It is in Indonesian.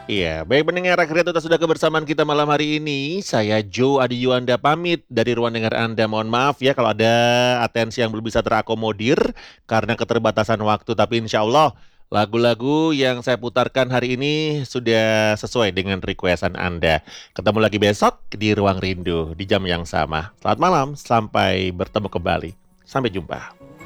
Iya, baik pendengar akhirnya tuntas sudah kebersamaan kita malam hari ini. Saya Joe Adi Yuanda pamit dari ruang dengar Anda. Mohon maaf ya kalau ada atensi yang belum bisa terakomodir karena keterbatasan waktu. Tapi insya Allah lagu-lagu yang saya putarkan hari ini sudah sesuai dengan requestan Anda. Ketemu lagi besok di Ruang Rindu di jam yang sama. Selamat malam, sampai bertemu kembali. Sampai jumpa.